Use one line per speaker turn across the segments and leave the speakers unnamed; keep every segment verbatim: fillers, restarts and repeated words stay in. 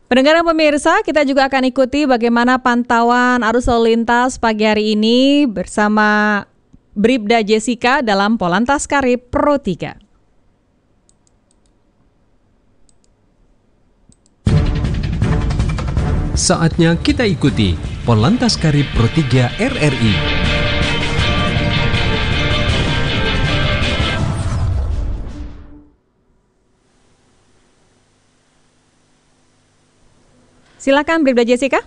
Pendengar dan pemirsa, kita juga akan ikuti bagaimana pantauan arus lalu lintas pagi hari ini bersama Bribda Jessica dalam Polantas Karib Pro tiga.
Saatnya kita ikuti Polantas Karib Pro tiga R R I.
Silakan Bribda Jessica.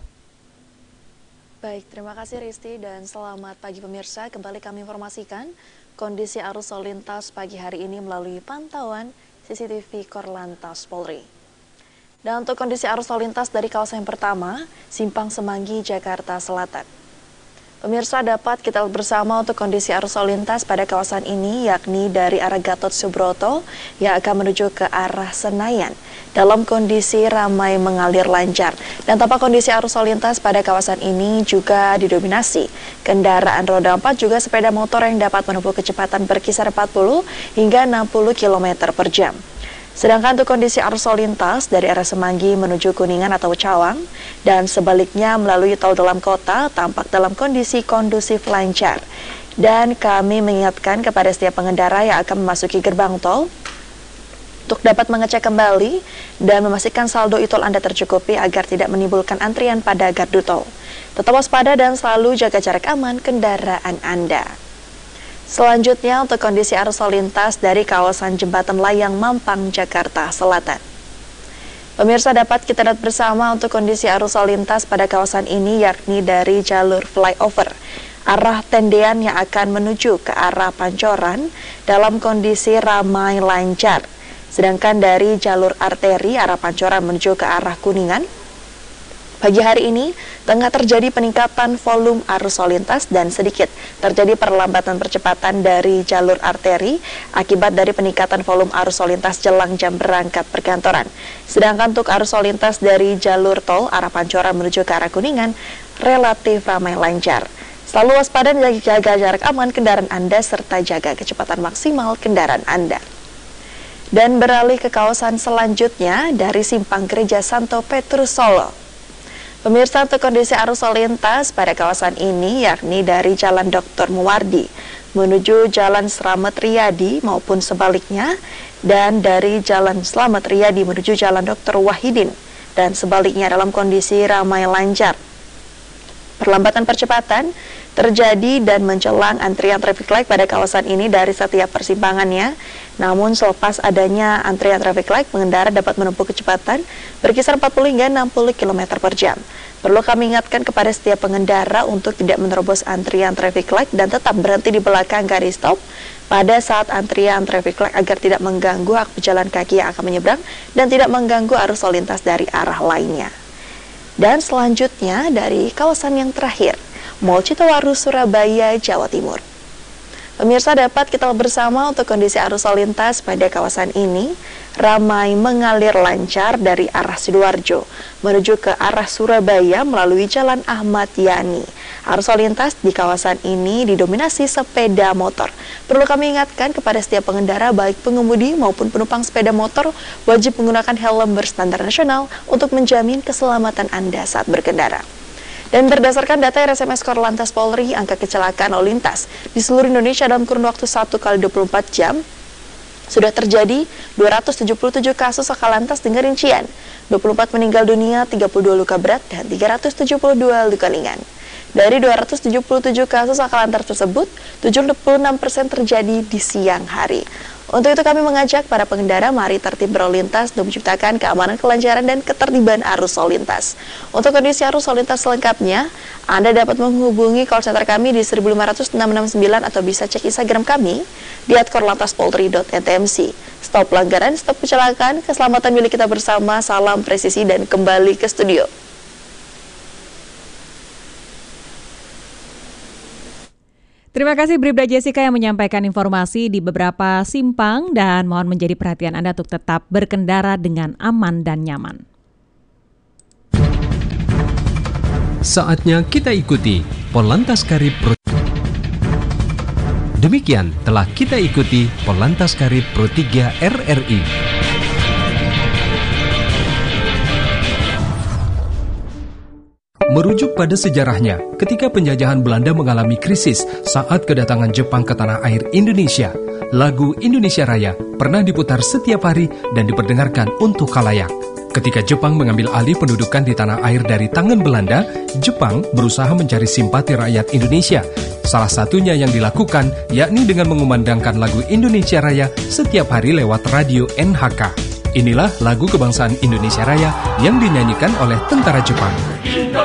Baik, terima kasih Risti dan selamat pagi pemirsa. Kembali kami informasikan kondisi arus lalu lintas pagi hari ini melalui pantauan C C T V Korlantas Polri. Dan untuk kondisi arus lalu lintas dari kawasan yang pertama, Simpang Semanggi, Jakarta Selatan. Pemirsa, dapat kita lihat bersama untuk kondisi arus lalu lintas pada kawasan ini, yakni dari arah Gatot Subroto yang akan menuju ke arah Senayan. Dalam kondisi ramai mengalir lancar. Dan tampak kondisi arus lalu lintas pada kawasan ini juga didominasi kendaraan roda empat juga sepeda motor yang dapat menempuh kecepatan berkisar empat puluh hingga enam puluh kilometer per jam. Sedangkan untuk kondisi arus lalu lintas dari arah Semanggi menuju Kuningan atau Cawang dan sebaliknya melalui tol dalam kota tampak dalam kondisi kondusif lancar. Dan kami mengingatkan kepada setiap pengendara yang akan memasuki gerbang tol untuk dapat mengecek kembali dan memastikan saldo e-tol Anda tercukupi agar tidak menimbulkan antrian pada gardu tol. Tetap waspada dan selalu jaga jarak aman kendaraan Anda. Selanjutnya untuk kondisi arus lalu lintas dari kawasan Jembatan Layang Mampang, Jakarta Selatan. Pemirsa, dapat kita lihat bersama untuk kondisi arus lalu lintas pada kawasan ini yakni dari jalur flyover arah tendean yang akan menuju ke arah Pancoran dalam kondisi ramai lancar. Sedangkan dari jalur arteri arah Pancoran menuju ke arah Kuningan, pagi hari ini tengah terjadi peningkatan volume arus lalu lintas dan sedikit terjadi perlambatan percepatan dari jalur arteri akibat dari peningkatan volume arus lalu lintas jelang jam berangkat perkantoran. Sedangkan untuk arus lalu lintas dari jalur tol arah Pancoran menuju ke arah Kuningan relatif ramai lancar. Selalu waspada dan jaga jarak aman kendaraan Anda serta jaga kecepatan maksimal kendaraan Anda. Dan beralih ke kawasan selanjutnya dari Simpang Gereja Santo Petrus Solo. Pemirsa, untuk kondisi arus lalu lintas pada kawasan ini yakni dari Jalan Doktor Muwardi menuju Jalan Slamet Riyadi maupun sebaliknya, dan dari Jalan Slamet Riyadi menuju Jalan Doktor Wahidin dan sebaliknya dalam kondisi ramai lancar. Perlambatan percepatan terjadi dan menjelang antrian traffic light pada kawasan ini dari setiap persimpangannya. Namun selepas adanya antrian traffic light, pengendara dapat menempuh kecepatan berkisar empat puluh hingga enam puluh kilometer per jam. Perlu kami ingatkan kepada setiap pengendara untuk tidak menerobos antrian traffic light dan tetap berhenti di belakang garis stop pada saat antrian traffic light agar tidak mengganggu hak pejalan kaki yang akan menyeberang dan tidak mengganggu arus lalu lintas dari arah lainnya. Dan selanjutnya dari kawasan yang terakhir, Mall Citowaru, Surabaya, Jawa Timur. Pemirsa, dapat kita bersama untuk kondisi arus lalu lintas pada kawasan ini ramai mengalir lancar dari arah Sidoarjo menuju ke arah Surabaya melalui Jalan Ahmad Yani. Arus lalu lintas di kawasan ini didominasi sepeda motor. Perlu kami ingatkan kepada setiap pengendara baik pengemudi maupun penumpang sepeda motor wajib menggunakan helm berstandar nasional untuk menjamin keselamatan Anda saat berkendara. Dan berdasarkan data R S M S Korlantas Polri, angka kecelakaan lalu lintas di seluruh Indonesia dalam kurun waktu satu kali dua puluh empat jam sudah terjadi dua ratus tujuh puluh tujuh kasus laka lantas dengan rincian dua puluh empat meninggal dunia, tiga puluh dua luka berat, dan tiga ratus tujuh puluh dua luka ringan. Dari dua ratus tujuh puluh tujuh kasus laka lantas tersebut, tujuh puluh enam persen terjadi di siang hari. Untuk itu kami mengajak para pengendara mari tertib berlalu lintas untuk menciptakan keamanan, kelancaran, dan ketertiban arus lalu lintas. Untuk kondisi arus lalu lintas selengkapnya, Anda dapat menghubungi call center kami di seribu lima ratus enam enam sembilan atau bisa cek Instagram kami di at korlantaspolri dot n t m c. Stop pelanggaran, stop kecelakaan, keselamatan milik kita bersama, salam presisi dan kembali ke studio.
Terima kasih Bribda Jessica yang menyampaikan informasi di beberapa simpang dan mohon menjadi perhatian Anda untuk tetap berkendara dengan aman dan nyaman.
Saatnya kita ikuti Polantas Karib Pro. Demikian telah kita ikuti Polantas Karib Pro tiga R R I. merujuk pada sejarahnya ketika penjajahan Belanda mengalami krisis saat kedatangan Jepang ke tanah air Indonesia. Lagu Indonesia Raya pernah diputar setiap hari dan diperdengarkan untuk khalayak. Ketika Jepang mengambil alih pendudukan di tanah air dari tangan Belanda, Jepang berusaha mencari simpati rakyat Indonesia. Salah satunya yang dilakukan yakni dengan mengumandangkan lagu Indonesia Raya setiap hari lewat radio N H K. Inilah lagu kebangsaan Indonesia Raya yang dinyanyikan oleh tentara Jepang.